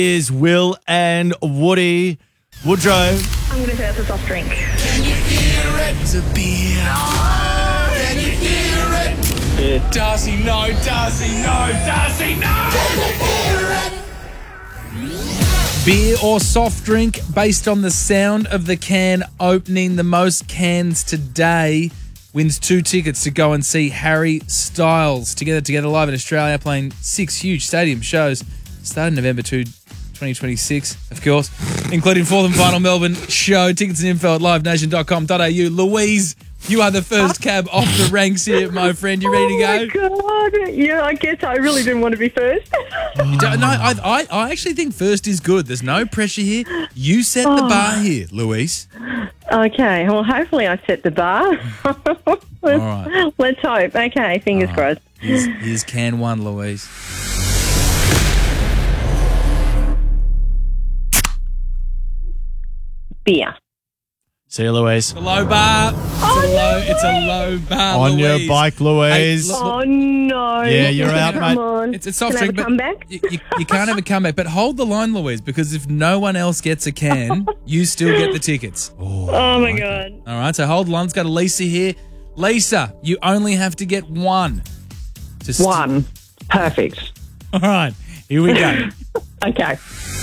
Is Will and Woody. Woodrow. I'm going to say that's a soft drink. Can you hear it? It's a beer. Oh, can you hear it? Darcy, no. Darcy, no. Darcy, no. Can you hear it? Beer or soft drink based on the sound of the can opening. The most cans today wins 2 tickets to go and see Harry Styles. Together Live in Australia, playing 6 huge stadium shows starting November 2, 2026, of course, including 4th and final Melbourne show. Tickets and info at livenation.com.au. Louise, you are the first cab off the ranks here, my friend. You ready to go? Oh, my God. Yeah, I guess I really didn't want to be first. No, I actually think first is good. There's no pressure here. You set the bar here, Louise. Okay, well, hopefully I set the bar. All right. Let's hope. Okay, fingers crossed. Here's can 1, Louise. Beer. See you, Louise. It's a low bar. It's a low bar, On Louise. your bike, Louise. Hey, Oh, no. Yeah, you're out, mate. Come on. It's a soft Can I drink, have a comeback? you can't have a comeback. But hold the line, Louise, because if no one else gets a can, you still get the tickets. Oh, my God. All right, so hold the line. Let's go to Lisa here. Lisa, you only have to get 1. One. Perfect. All right, here we go. Okay.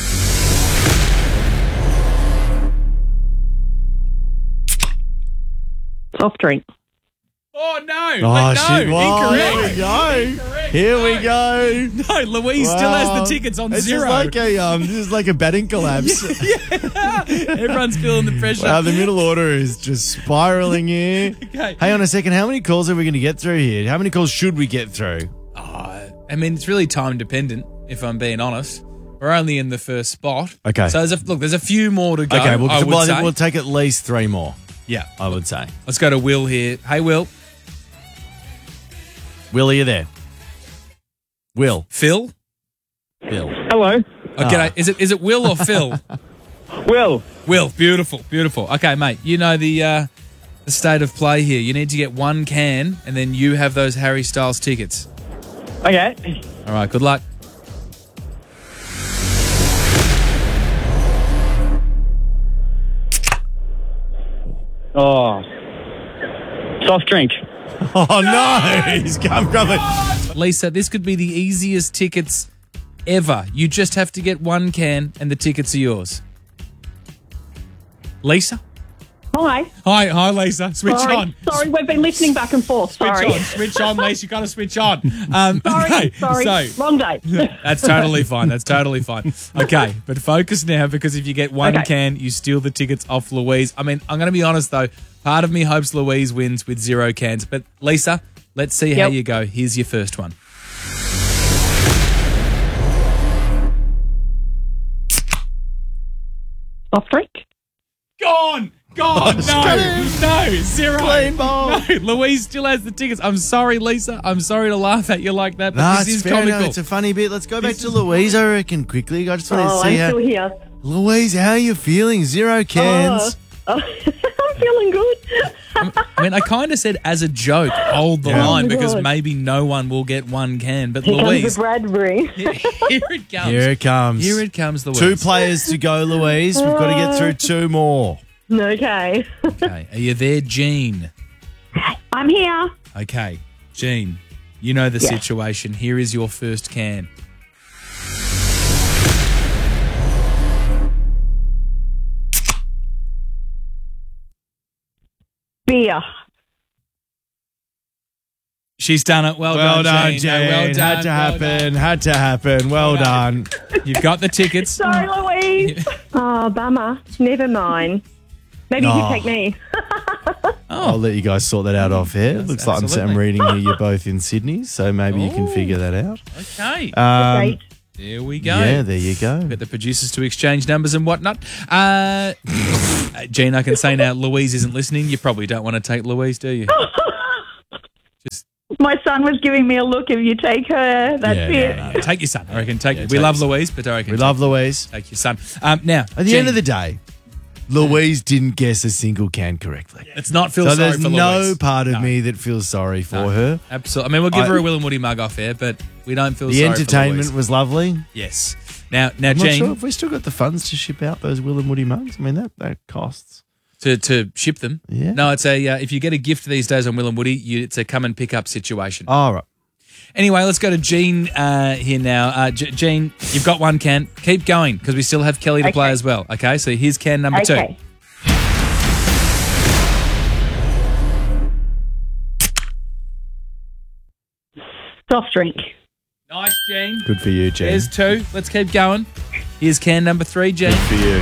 Soft drink. Oh, no. Oh, no, shit. Whoa, incorrect. Here we go. No, Louise still has the tickets on It's 0. This is like a batting collapse. Everyone's feeling the pressure. Wow, the middle order is just spiraling here. Okay. Hang on a second. How many calls are we going to get through here? How many calls should we get through? I mean, it's really time dependent, if I'm being honest. We're only in the first spot. Okay. So there's a few more to go. Okay, I would I say. think we'll take at least 3 more, Yeah. I would say. Let's go to Will here. Hey, Will. Will, are you there? Will. Phil? Bill. Hello. Okay, is it Will or Phil? Will. Will. Beautiful. Okay, mate. You know the state of play here. You need to get 1 can, and then you have those Harry Styles tickets. Okay. All right, good luck. Oh. Soft drink. Oh, no. He's come grumbling. Lisa, this could be the easiest tickets ever. You just have to get 1 can, and the tickets are yours. Lisa? Hi. Hi, Lisa. Switch on. Sorry, we've been listening back and forth. Sorry. Switch on, Lisa. You got to switch on. Sorry. So, Wrong day. that's totally fine. Okay, but focus now, because if you get 1 Okay. can, you steal the tickets off Louise. I mean, I'm going to be honest, though. Part of me hopes Louise wins with 0 cans. But, Lisa, let's see how Yep. you go. Here's your first one. Soft drink. Gone. No, 0. Clean ball. No, Louise still has the tickets. I'm sorry, Lisa. I'm sorry to laugh at you like that, but Nah, this it's is fair comical. enough. It's a funny bit. Let's go back to Louise, I reckon, quickly. I just want to Oh, see I'm how... still here. Louise, how are you feeling? 0 cans. I'm feeling good. I mean, I kind of said as a joke, hold the Yeah. line, Oh my because God. maybe no one will get 1 can. But Here comes Louise, the Bradbury. here it comes. Here it comes. Here it comes, Louise. 2 players to go, Louise. We've got to get through 2 more. Okay. Okay, are you there, Jean? I'm here. Okay, Jean, you know the situation. Here is your first can. Beer. She's done it. Well done, Jean. Jane. Well done. Had to happen. Well done. You've got the tickets. Sorry, Louise. Oh, bummer. Never mind. Maybe you No. could take me. I'll let you guys sort that out off air. Looks like I'm absolutely. reading you're both in Sydney, so maybe you can figure that out. Okay, Great. there we go. Yeah, there you go. Get the producers to exchange numbers and whatnot. Jean, I can say now, Louise isn't listening. You probably don't want to take Louise, do you? My son was giving me a look. If you take her, that's Yeah, it. no. Take your son. I reckon. We take love your Louise, but I reckon We love Louise. take your son. Now, At the end of the day, Louise didn't guess a single can correctly. let's not feel So sorry there's for no Louise. part of No. me that feels sorry for her. Absolutely. I mean, we'll give her a Will and Woody mug off air, but we don't feel The sorry for entertainment Louise. was lovely. Yes. Now, I'm not Gene, sure if we still got the funds to ship out those Will and Woody mugs. I mean, that costs. to ship them. Yeah. No, it's a if you get a gift these days on Will and Woody, it's a come and pick up situation. All right. Anyway, let's go to Jean here now. Jean, you've got one can. Keep going because we still have Kelly to play as well. Okay, so here's can number 2. Okay. Soft drink. Nice, Jean. Good for you, Jen. There's 2. Let's keep going. Here's can number 3, Jean. Good for you.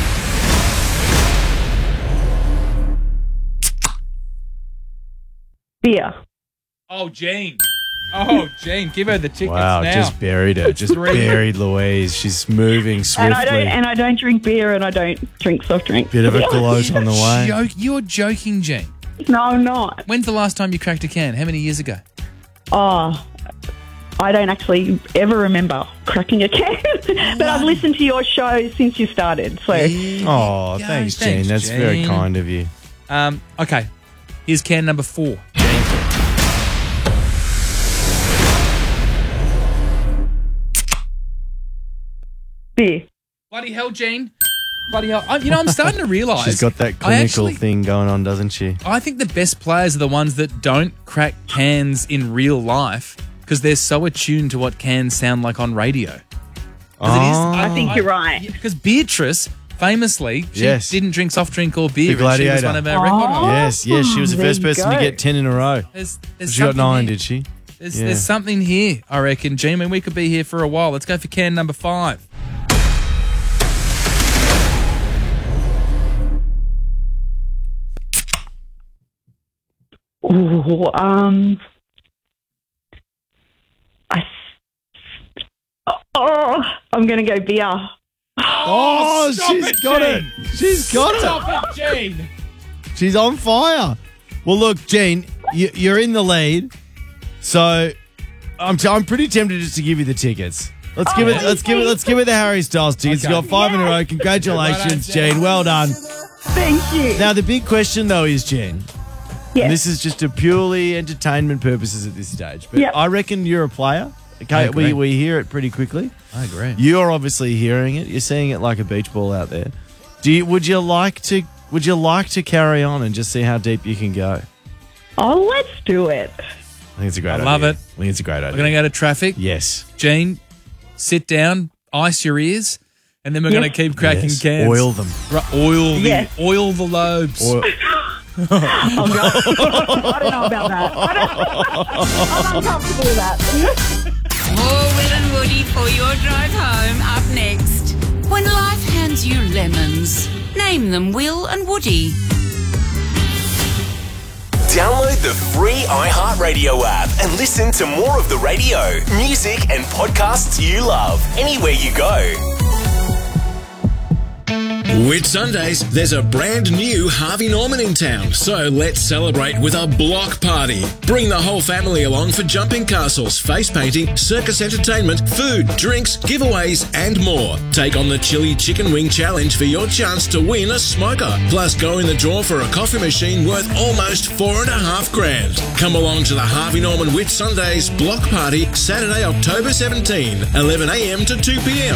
Beer. Oh, Jean. Oh, Jean, give her the tickets Wow, now. just buried her. Just buried Louise. She's moving swiftly. And I don't drink beer and I don't drink soft drinks. Bit of a gloat on the way. You're joking, Jean. No, I'm not. When's the last time you cracked a can? How many years ago? Oh, I don't actually ever remember cracking a can. But I've listened to your show since you started. So Oh, thanks, Jean. That's very kind of you. Okay. Here's can number 4. beer. Bloody hell, Jean. Bloody hell. I'm starting to realise. She's got that clinical thing going on, doesn't she? I think the best players are the ones that don't crack cans in real life because they're so attuned to what cans sound like on radio. I think you're right. Because Beatrice, famously, she didn't drink soft drink or beer. The And she was Gladiator. one of our record holders. Yes, she was the there first you person to go. get 10 in a row. There's She got something 9, here. did she? There's something here, I reckon, Gene. I mean, we could be here for a while. Let's go for can number 5. Ooh, I'm going to go beer. Oh, she's got it. She's got it. Stop it, Gene. She's on fire. Well, look, Gene, you're in the lead, so I'm pretty tempted just to give you the tickets. Let's give it the Harry Styles tickets. Okay. You got 5 in a row. Congratulations, Gene. Well done. Thank you. Now the big question though is, Gene. Yes. And this is just a purely entertainment purposes at this stage. But Yep. I reckon you're a player. I Okay, agree. we hear it pretty quickly. I agree. You're obviously hearing it. You're seeing it like a beach ball out there. Would you like to carry on and just see how deep you can go? Oh, let's do it. I think it's a great idea. love it. I think it's a great idea. We're going to go to traffic. Yes. Gene, sit down, ice your ears, and then we're going to keep cracking Yes. cans. Oil them. Oil the lobes. Oil. Oh, God. I don't know about that. I'm uncomfortable with that. More Will and Woody for your drive home up next. When life hands you lemons, name them Will and Woody. Download the free iHeartRadio app and listen to more of the radio, music, and podcasts you love anywhere you go. Whit Sundays, there's a brand new Harvey Norman in town, so let's celebrate with a block party. Bring the whole family along for jumping castles, face painting, circus entertainment, food, drinks, giveaways, and more. Take on the Chili Chicken Wing Challenge for your chance to win a smoker. Plus, go in the draw for a coffee machine worth almost $4,500. Come along to the Harvey Norman Whit Sundays block party, Saturday, October 17, 11 a.m. to 2 p.m.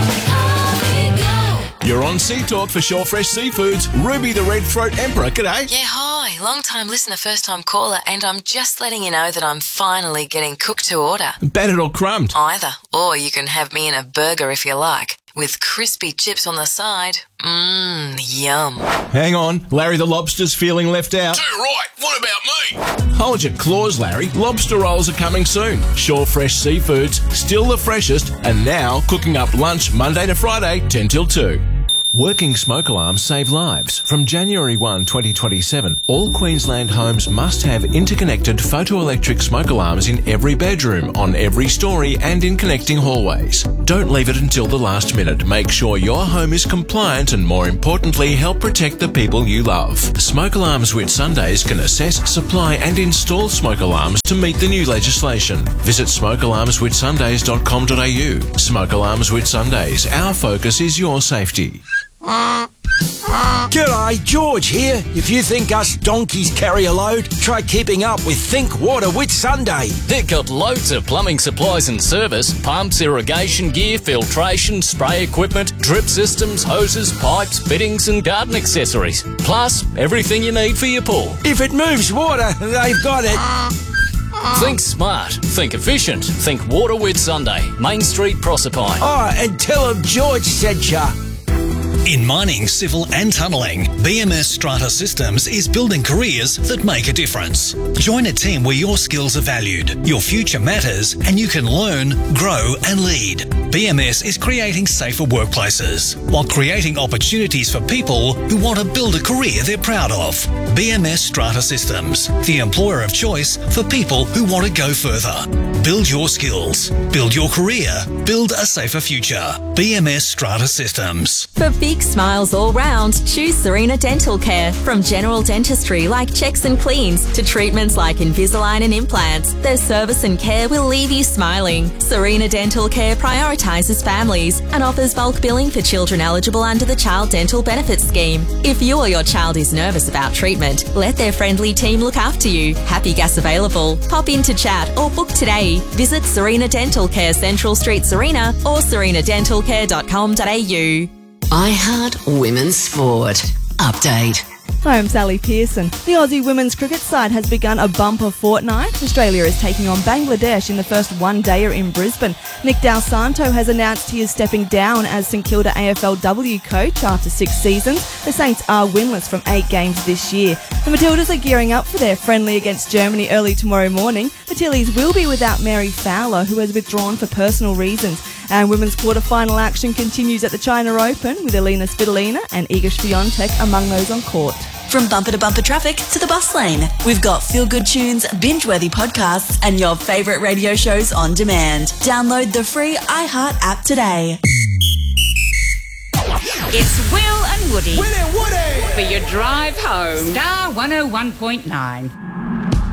You're on Sea Talk for Shore Fresh Seafoods. Ruby the Red Throat Emperor, g'day. Yeah, hi. Long time listener, first time caller, and I'm just letting you know that I'm finally getting cooked to order. Battered or crumbed? Either. Or you can have me in a burger if you like, with crispy chips on the side. Yum. Hang on, Larry the Lobster's feeling left out. Too right, what about me? Hold your claws, Larry. Lobster rolls are coming soon. Shore Fresh Seafoods, still the freshest, and now cooking up lunch Monday to Friday, 10 till 2. Working smoke alarms save lives. From January 1, 2027, all Queensland homes must have interconnected photoelectric smoke alarms in every bedroom, on every story, and in connecting hallways. Don't leave it until the last minute. Make sure your home is compliant and, more importantly, help protect the people you love. Smoke Alarms Whit Sundays can assess, supply, and install smoke alarms to meet the new legislation. Visit smokealarmswhitsundays.com.au. Smoke Alarms Whit Sundays. Our focus is your safety. G'day, George here. If you think us donkeys carry a load, try keeping up with Think Water with Sunday. They've got loads of plumbing supplies and service, pumps, irrigation gear, filtration, spray equipment, drip systems, hoses, pipes, fittings and garden accessories. Plus, everything you need for your pool. If it moves water, they've got it. Think smart, think efficient, think Water with Sunday, Main Street, Proserpine. Oh, and tell them George sent ya. In mining, civil and tunnelling, BMS Strata Systems is building careers that make a difference. Join a team where your skills are valued, your future matters, and you can learn, grow and lead. BMS is creating safer workplaces while creating opportunities for people who want to build a career they're proud of. BMS Strata Systems, the employer of choice for people who want to go further. Build your skills, build your career, build a safer future. BMS Strata Systems. For big smiles all round, choose Serena Dental Care. From general dentistry like checks and cleans to treatments like Invisalign and implants, their service and care will leave you smiling. Serena Dental Care prioritises families and offers bulk billing for children eligible under the Child Dental Benefits Scheme. If you or your child is nervous about treatment, let their friendly team look after you. Happy gas available. Pop in to chat or book today. Visit Serena Dental Care, Central Street, Serena, or serenadentalcare.com.au. iHeart Women's Sport. Update. Hi, I'm Sally Pearson. The Aussie women's cricket side has begun a bumper fortnight. Australia is taking on Bangladesh in the first one-dayer in Brisbane. Nick Dal Santo has announced he is stepping down as St Kilda AFLW coach after 6 seasons. The Saints are winless from 8 games this year. The Matildas are gearing up for their friendly against Germany early tomorrow morning. The Tillies will be without Mary Fowler, who has withdrawn for personal reasons. And women's quarter-final action continues at the China Open with Elina Svitolina and Iga Swiatek among those on court. From bumper to bumper traffic to the bus lane, we've got feel-good tunes, binge-worthy podcasts, and your favourite radio shows on demand. Download the free iHeart app today. It's Will and Woody. Will and Woody! For your drive home. Star 101.9.